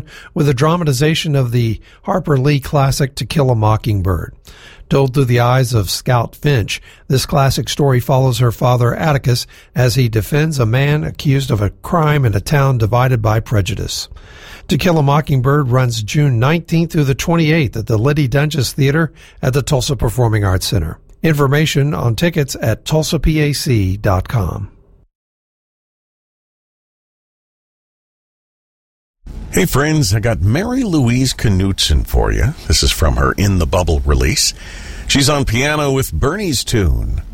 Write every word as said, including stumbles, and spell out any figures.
with a dramatization of the Harper Lee classic To Kill a Mockingbird. Told through the eyes of Scout Finch, this classic story follows her father Atticus as he defends a man accused of a crime in a town divided by prejudice. To Kill a Mockingbird runs June nineteenth through the twenty-eighth at the Liddy Dunges Theater at the Tulsa Performing Arts Center. Information on tickets at tulsa p a c dot com. Hey friends, I got Mary Louise Knutson for you. This is from her In the Bubble release. She's on piano with Bernie's Tune.